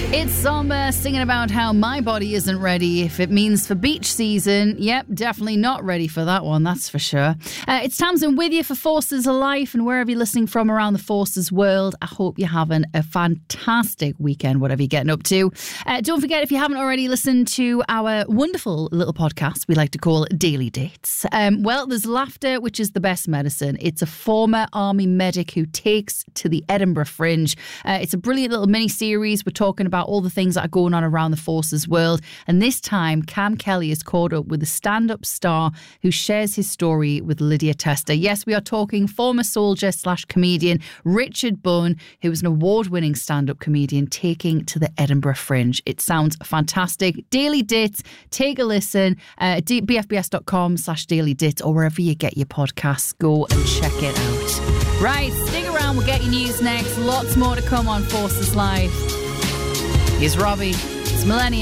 It's Somber singing about how my body isn't ready. If it means for beach season, yep, definitely not ready for that one, that's for sure. It's Tamsin with you for Forces of Life, and wherever you're listening from around the Forces world, I hope you're having a fantastic weekend, whatever you're getting up to. Don't forget, if you haven't already listened to our wonderful little podcast we like to call Daily Dates. Well, there's laughter, which is the best medicine. It's a former army medic who takes to the Edinburgh Fringe. It's a brilliant little mini-series. We're talking about all the things that are going on around the Forces world. And this time, Cam Kelly has caught up with a stand-up star who shares his story with Lydia Tester. Yes, we are talking former soldier/comedian Richard Bunn, who is an award-winning stand-up comedian taking to the Edinburgh Fringe. It sounds fantastic. Daily Dates, take a listen. bfbs.com/Daily Dates, or wherever you get your podcasts, go and check it out. Right, stick around, we'll get your news next. Lots more to come on Forces Live. Here's Robbie. It's Millennium.